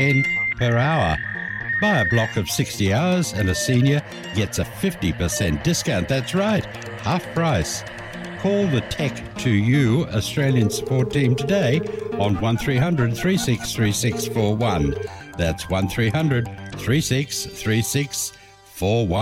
per hour. Buy a block of 60 hours and a senior gets a 50% discount. That's right, half price. Call the Tech2U Australian support team today on 1300 363641. That's 1300 363641.